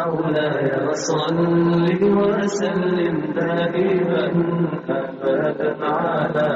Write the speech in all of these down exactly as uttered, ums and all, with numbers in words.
مولاي صل وسلم دائما أبدا على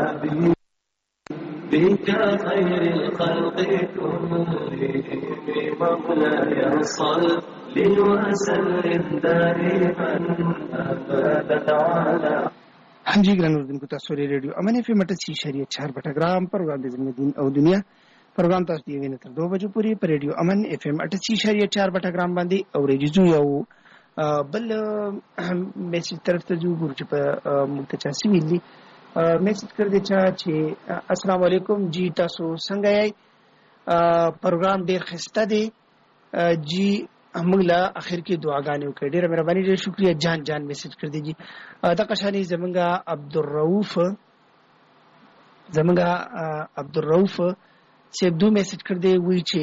حبيبك خير الخلق كلهم مولاي صل وسلم دائما أبدا على. हाँ जी ग्रान उर्दू को तासुरी रेडियो अमन एफएम अठासी शरीय चार बटाग्राम प्रोग्राम दे दिन और दुनिया प्रोग्राम तास दिए ने दो बजे पूरी पर रेडियो अमन एफएम अठासी शरीय चार बटाग्राम बांधी और रिजू यो बल मैसेज तरफ ته جو ګورچ په متچاسي ویلي मैसेज कर दे چا چې अस्सलाम वालेकुम जी تاسو څنګه یې प्रोग्राम ډیر خسته دی जी موږ لا اخر کې دعاګانې وکړې ډېر مهرباني ډېر شکریا جان جان میسج کړ دیجی دا قشانی زمونږه عبدالرؤوف زمونږه عبدالرؤوف چې دو میسج کړ دی وی چې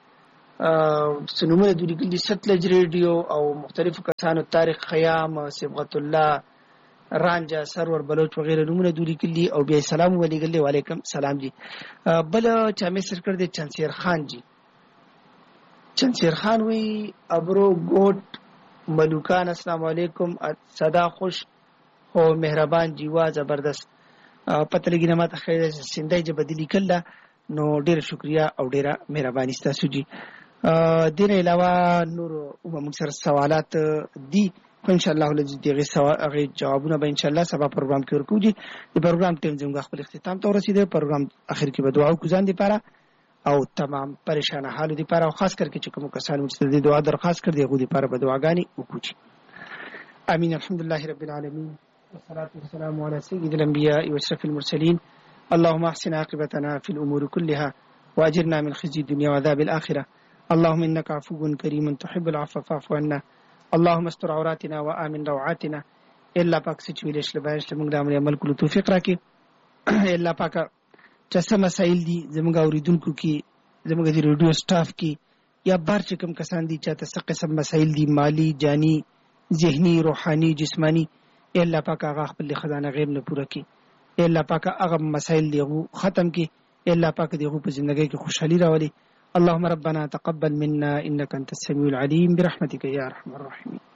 سنومه د لیکلي ستلج ریډیو او مختلفو کسانو طارق خیام صبغت الله رانجا سرور بلوچ وغیرہ نمونه د لیکلي او بیا سلام علیکم وعلیکم سلام جی بل چا میسج کړ دی چنسیر خان جی چنسیر خان وی ابرو گوٹ ملوکان السلام علیکم صدا خوش او مهربان جیوا زبردست پته لګی نه ماته خیر سندای جبدلی کله نو ډیر شکریا او ډیره مهرباني ستاسو جی دین علاوه نور موږ سره سوالات دي ان شاء الله لږ دغه سوال هغه جوابونه به ان شاء الله سبا پروګرام کې ورکو جی د پروګرام ټیم زموږ خپل اختتام ته رسیدي پروګرام اخر کې به دعا او ځان دی پاره او تمام پریشان حال دي پر او خاص کر کې چې کوم کسان مستدي دعا درخواست کړ دي غو دي پر به دعاګانی وکړي امين الحمدلله رب العالمين والصلاه والسلام على سيد الانبياء واشرف المرسلين اللهم احسن عاقبتنا في الامور كلها واجرنا من خزي الدنيا وعذاب الاخره اللهم انك عفو كريم تحب العفو فاعف عنا اللهم استر عوراتنا وامن روعاتنا الا پاک سچویلش لبایش لمغ د عمل کولو توفیق راکړي الا پاک چا مسائل دي زموږ اوریدونکو کې زموږ د ریډیو سټاف کې یا بار چې کوم کسان دي چې تاسو قسم مسائل دي مالی جانی ذهني روحاني جسمانی الله پاک هغه خپل خزانه غیب نه پوره کړي الله پاک هغه مسائل دی ختم کړي الله پاک دغه په ژوندۍ کې خوشحالي راولي اللهم ربنا تقبل منا انك انت السميع العليم برحمتك يا ارحم الراحمين